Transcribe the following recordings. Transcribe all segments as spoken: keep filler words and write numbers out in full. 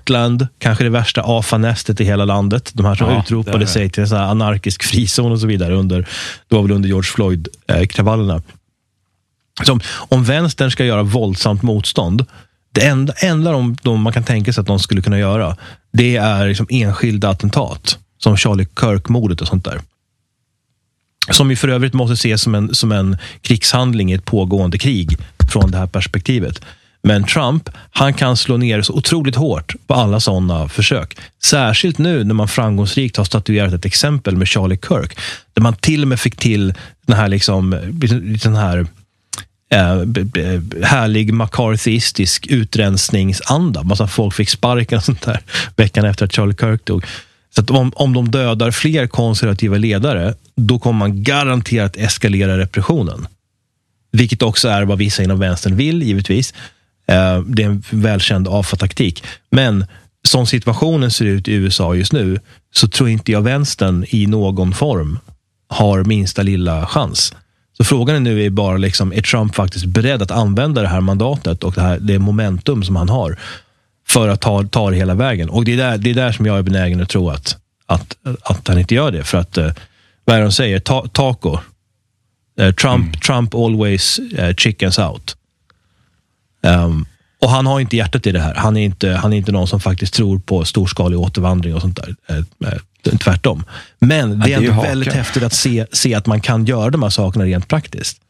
Portland, kanske det värsta A F A-nästet i hela landet. De här som ja, utropade sig till en sån här anarkisk frizon och så vidare under, det var väl under George Floyd-kravallerna. Så om vänstern ska göra våldsamt motstånd, det enda, enda de, de man kan tänka sig att de skulle kunna göra, det är liksom enskilda attentat, som Charlie Kirk-mordet och sånt där. Som ju för övrigt måste ses som en, som en krigshandling i ett pågående krig från det här perspektivet. Men Trump, han kan slå ner så otroligt hårt på alla sådana försök. Särskilt nu när man framgångsrikt har statuerat ett exempel med Charlie Kirk. Där man till och med fick till den här liksom, den här eh, härlig McCarthyistisk utrensningsanda. Massa folk fick sparken och sånt där veckan efter att Charlie Kirk dog. Så att om, om de dödar fler konservativa ledare, då kommer man garanterat eskalera repressionen. Vilket också är vad vissa inom vänstern vill, givetvis. Eh, det är en välkänd A F A-taktik. Men som situationen ser ut i U S A just nu, så tror inte jag vänstern i någon form har minsta lilla chans. Så frågan är nu är bara liksom, är Trump faktiskt beredd att använda det här mandatet och det här det momentum som han har för att ta, ta det hela vägen. Och det är där, det är där som jag är benägen att tro att, att, att han inte gör det. För att, eh, vad är det de säger? Ta, taco. Eh, Trump, mm. Trump always eh, chickens out. Um, och han har inte hjärtat i det här. Han är inte, han är inte någon som faktiskt tror på storskalig återvandring och sånt där. Eh, eh, tvärtom. Men det är ändå väldigt häftigt att se, se att man kan göra de här sakerna rent praktiskt.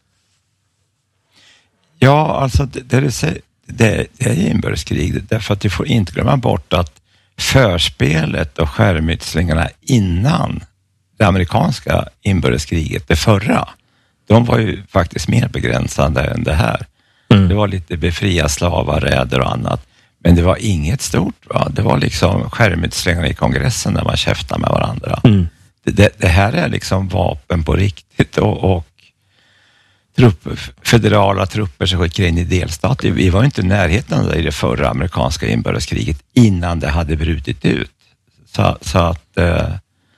Ja, alltså det, det du säger, Det, det är inbördeskrig, därför att du får inte glömma bort att förspelet och skärmytslingarna innan det amerikanska inbördeskriget, det förra, de var ju faktiskt mer begränsande än det här. Mm. Det var lite befria slavar, räder och annat, men det var inget stort. Va? Det var liksom skärmytslingarna i kongressen där man käftade med varandra. Mm. Det, det, det här är liksom vapen på riktigt och, och Trupp, federala trupper som skickar in i delstater. Vi var inte i närheten i det förra amerikanska inbördeskriget innan det hade brutit ut. Så, så att eh,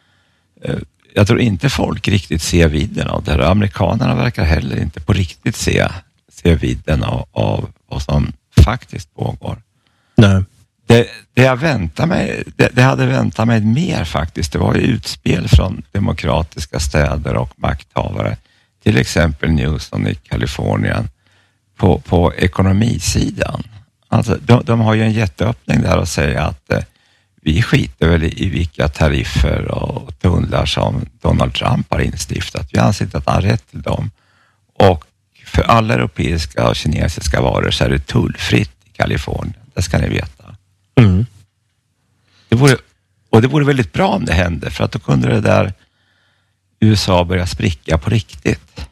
jag tror inte folk riktigt ser vidden av det här. Amerikanerna verkar heller inte på riktigt se, se vidden av, av vad som faktiskt pågår. Nej. Det, det jag väntade mig, det, det hade väntat mig mer faktiskt. Det var ju utspel från demokratiska städer och makthavare. Till exempel Newsom i Kalifornien på, på ekonomisidan. Alltså, de, de har ju en jätteöppning där att säga att eh, vi skiter väl i, i vilka tariffer och tunnlar som Donald Trump har instiftat. Vi anser inte att han har rätt till dem. Och för alla europeiska och kinesiska varor så är det tullfritt i Kalifornien. Det ska ni veta. Mm. Det vore, och det vore väldigt bra om det hände, för att då kunde det där U S A börjar spricka på riktigt.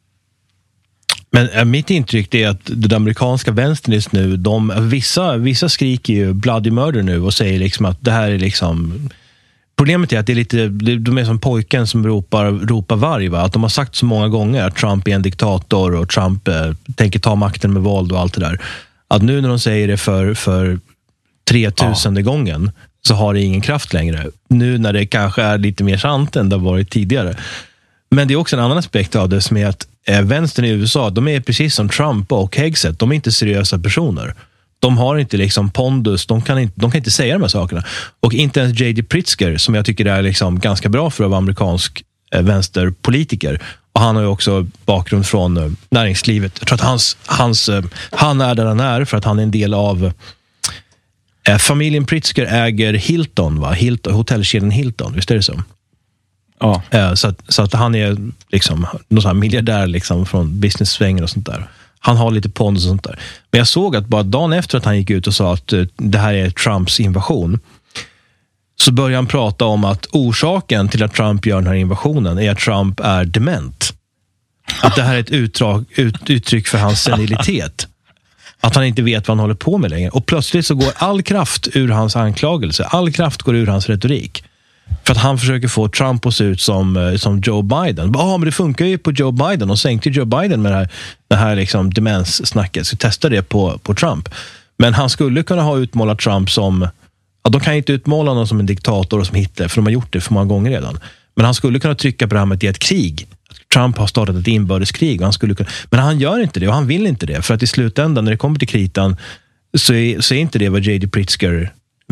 Men äh, mitt intryck är att den amerikanska vänstern just nu, de, vissa, vissa skriker ju bloody murder nu och säger liksom att det här är liksom... Problemet är att det är lite, de är som pojken som ropar, ropar varg, va? Att de har sagt så många gånger att Trump är en diktator och Trump eh, tänker ta makten med våld och allt det där. Att nu när de säger det för, för tretusende ja. gången så har det ingen kraft längre. Nu när det kanske är lite mer sant än det har varit tidigare. Men det är också en annan aspekt av det som är att eh, vänstern i U S A, de är precis som Trump och Hegseth, de är inte seriösa personer. De har inte liksom pondus, de kan inte, de kan inte säga de här sakerna. Och inte ens J D Pritzker, som jag tycker är liksom ganska bra för att vara amerikansk eh, vänsterpolitiker. Och han har ju också bakgrund från eh, näringslivet. Jag tror att hans, hans, eh, han är där han är för att han är en del av eh, familjen Pritzker äger Hilton, va? Hilton, hotellkedjan Hilton, visst är det så? Ja. Eh, så, att, så att han är liksom någon sån här miljardär liksom från business-svängen och sånt där. Han har lite pondus och sånt där. Men jag såg att bara dagen efter att han gick ut och sa att uh, det här är Trumps invasion, så började han prata om att orsaken till att Trump gör den här invasionen är att Trump är dement. Att det här är ett utdrag, ut, uttryck för hans senilitet. Att han inte vet vad han håller på med längre. Och plötsligt så går all kraft ur hans anklagelse. All kraft går ur hans retorik. För att han försöker få Trump att se ut som, som Joe Biden. Ja, ah, men det funkar ju på Joe Biden. Och sänkte Joe Biden med det här, det här liksom demenssnacket. Så testa det på, på Trump. Men han skulle kunna ha utmålat Trump som... Ja, de kan inte utmåla honom som en diktator och som Hitler, för de har gjort det för många gånger redan. Men han skulle kunna trycka på det här med att det är ett krig. Trump har startat ett inbördeskrig. Och han skulle kunna, men han gör inte det och han vill inte det. För att i slutändan, när det kommer till kritan, så är, så är inte det vad J D Pritzker